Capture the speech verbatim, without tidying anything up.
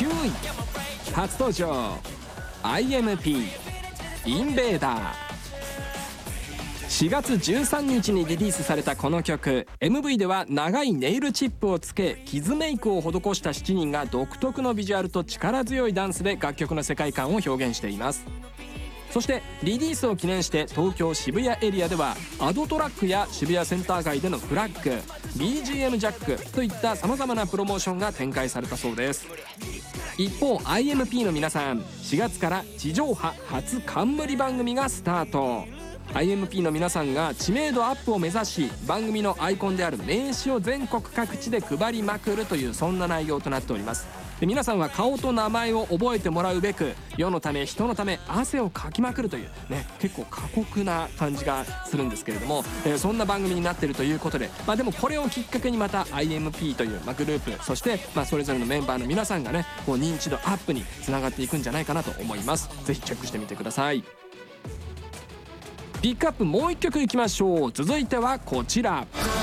きゅうい初登場 アイエムピー インベーダー。しがつじゅうさんにちにリリースされたこの曲、 エムブイ では長いネイルチップをつけ傷メイクを施したしちにんが独特のビジュアルと力強いダンスで楽曲の世界観を表現しています。そしてリリースを記念して東京渋谷エリアではアドトラックや渋谷センター街でのフラッグ、 ビージーエム ジャックといったさまざまなプロモーションが展開されたそうです。一方 アイエムピー の皆さん、しがつから地上波初冠番組がスタート。 アイエムピー の皆さんが知名度アップを目指し、番組のアイコンである名刺を全国各地で配りまくるという、そんな内容となっております。で皆さんは顔と名前を覚えてもらうべく、世のため人のため汗をかきまくるというね、結構過酷な感じがするんですけれども、えー、そんな番組になっているということで、まあ、でもこれをきっかけにまた アイエムピー という、まあ、グループ、そして、まあ、それぞれのメンバーの皆さんがね、こう認知度アップにつながっていくんじゃないかなと思います。ぜひチェックしてみてください。ピックアップもう一曲いきましょう。続いてはこちら。